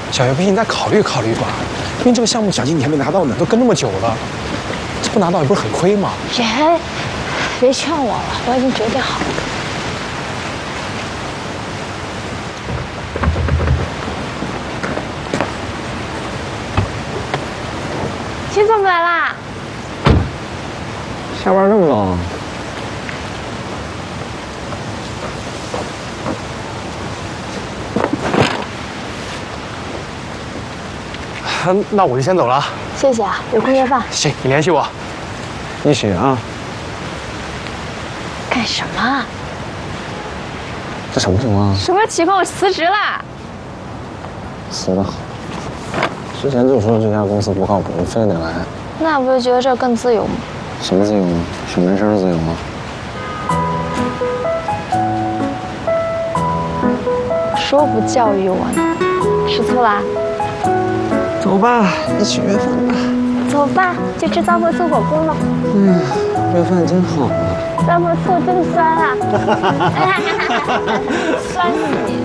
小月，不行，你再考虑考虑吧。因为这个项目奖金你还没拿到呢，都跟那么久了，这不拿到也不是很亏吗？ 别劝我了，我已经决定好了。秦总来啦！ 下班这么早？ 那我就先走了。 谢谢啊，有空约饭。 行，你联系我。 你写啊？ 干什么？ 这什么情况？ 什么情况？我辞职啦！ 辞得好。之前就说这家公司不靠谱，你非得来。 那不就觉得这儿更自由吗？ 什么自由啊？选人生的自由吗？ 说不教育我呢，吃醋啦？ 走吧，一起约饭吧。 走吧，去吃糟粕醋火锅吧。 约饭真好啊。 糟粕醋真酸啊！酸死你！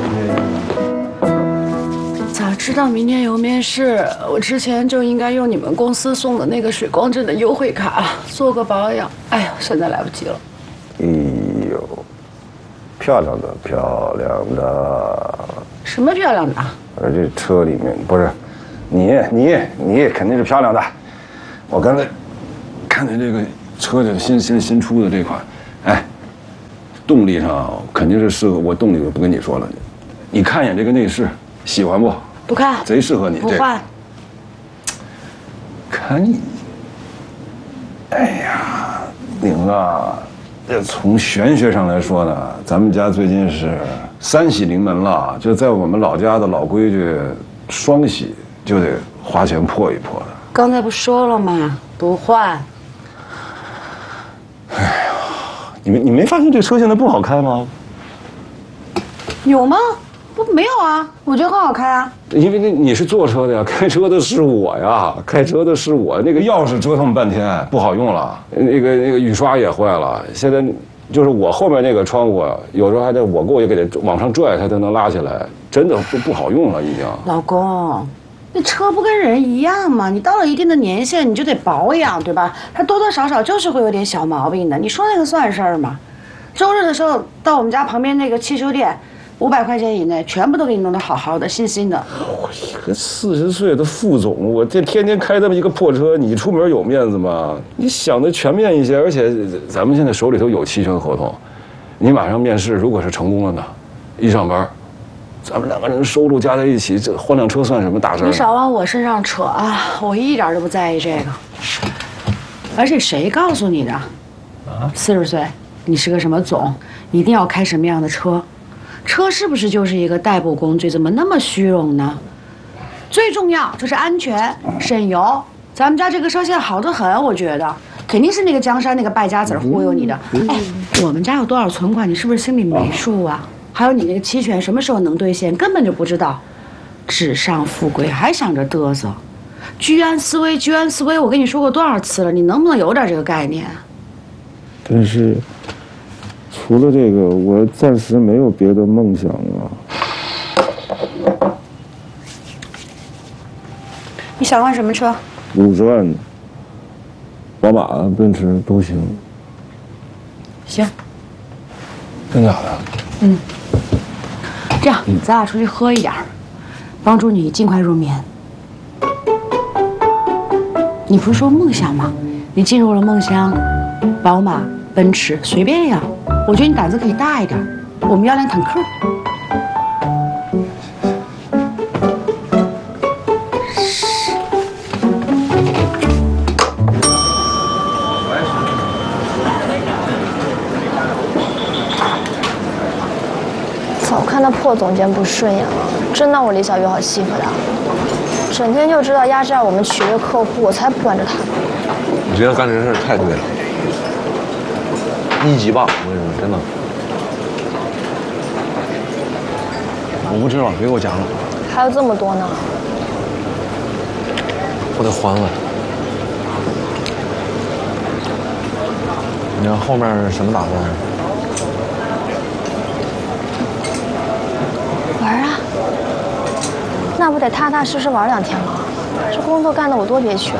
早知道明天有面试，我之前就应该用你们公司送的那个水光镇的优惠卡做个保养。哎呀，现在来不及了。 哎呦，漂亮的，漂亮的。 什么漂亮的？ 而这车里面不是，你肯定是漂亮的。我刚才看见这个车的新出的这款，哎，动力上肯定是适合我。动力我不跟你说了，你看一眼这个内饰，喜欢不？ 不看， 贼适合你。 不换。 看你，哎呀，玲啊，这从玄学上来说呢，咱们家最近是3喜临门了，就在我们老家的老规矩，双喜就得花钱破一破的。 刚才不说了吗？不换。 哎呀，你没发现这车现在不好开吗？ 有吗？不，没有啊，我觉得很好开啊。 因为你是坐车的呀，开车的是我呀，开车的是我。那个钥匙折腾半天不好用了，那个雨刷也坏了。现在就是我后面那个窗户，有时候还得我过去给它往上拽，它才能拉起来，真的不好用了已经。 老公，那车不跟人一样吗？你到了一定的年限，你就得保养，对吧？它多多少少就是会有点小毛病的。你说那个算事儿吗？周日的时候到我们家旁边那个汽修店。500块钱以内，全部都给你弄得好好的，新新的。 我一个40岁的副总，我这天天开这么一个破车，你出门有面子吗？你想的全面一些，而且咱们现在手里头有期权合同，你马上面试，如果是成功了呢，一上班，咱们2个人收入加在一起，这换辆车算什么大事？ 你少往我身上扯啊！我一点都不在意这个。而且谁告诉你的？40岁，你是个什么总，一定要开什么样的车？车是不是就是一个代步工具？怎么那么虚荣呢？最重要就是安全、省油。咱们家这个车现在好得很，我觉得肯定是那个江山那个败家子忽悠你的。哎，我们家有多少存款，你是不是心里没数啊？还有你那个期权什么时候能兑现，根本就不知道。纸上富贵还想着嘚瑟，居安思危，居安思危。我跟你说过多少次了，你能不能有点这个概念？ 但是。除了这个，我暂时没有别的梦想啊。 你想换什么车 ？50万的，宝马、奔驰都行。 行。 真假的？ 这样，咱俩出去喝一点，帮助你尽快入眠。你不是说梦想吗？你进入了梦乡，宝马、奔驰随便要。我觉得你胆子可以大一点，我们要辆坦克。 早看那破总监不顺眼了，真当我李小鱼好欺负的？整天就知道压榨我们取悦客户，我才不管着他呢。 你今天干这事太对了。1级棒，我跟你说，真的。 我不知道，别给我讲了。 还有这么多呢。 我得还了。你看后面什么打算？ 玩啊！ 那不得踏踏实实玩2天吗？这工作干得我多憋屈啊！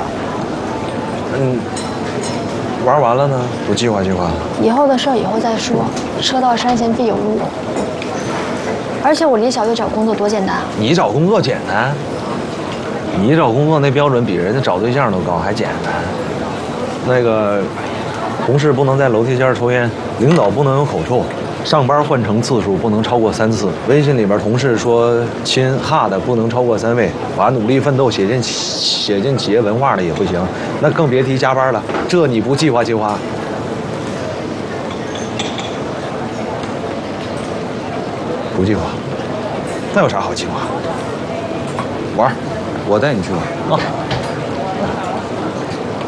玩完了呢？不计划计划？ 以后的事儿以后再说，车到山前必有路。而且我离小月找工作多简单啊！ 你找工作简单？你找工作那标准比人家找对象都高，还简单？那个，同事不能在楼梯间抽烟，领导不能有口臭，上班换乘次数不能超过3次。微信里边同事说亲哈的不能超过3位，把努力奋斗写进企业文化的也不行，那更别提加班了。这你不计划计划？不计划，那有啥好计划？玩，我带你去玩啊！